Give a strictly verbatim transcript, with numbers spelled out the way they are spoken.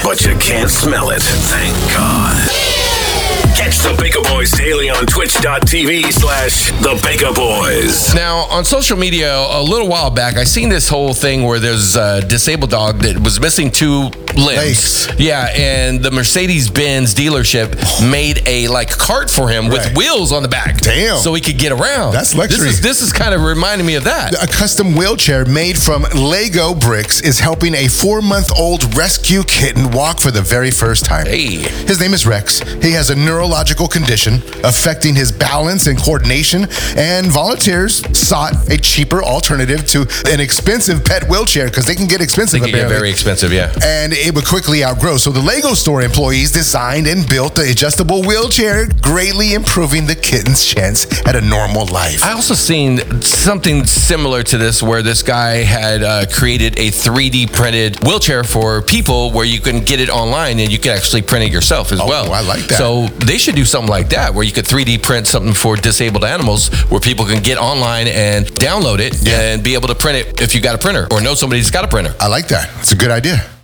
but you can't smell it. Thank God. Catch the Baker Boys daily on twitch.tv slash the Baker Boys. Now, on social media, a little while back, I seen this whole thing where there's a disabled dog that was missing two limbs. Legs. Yeah, and the Mercedes-Benz dealership made a like cart for him with Right. wheels on the back. Damn. So he could get around. That's luxury. This is, this is kind of reminding me of that. A custom wheelchair made from Lego bricks is helping a four-month-old rescue kitten walk for the very first time. Hey. His name is Rex. He has a neurological condition affecting his balance and coordination, and volunteers sought a cheaper alternative to an expensive pet wheelchair because they can get expensive. They can get apparently. very expensive, yeah. And it would quickly outgrow. So the Lego store employees designed and built the adjustable wheelchair, greatly improving the kitten's chance at a normal life. I also seen something similar to this where this guy had uh, created a three D printed wheelchair for people where you can get it online and you can actually print it yourself as Oh, well. I like that. So they should do something like that where you could three D print something for disabled animals where people can get online and download it Yeah. and be able to print it if you got a printer or know somebody who's got a printer. I like that. It's a good idea.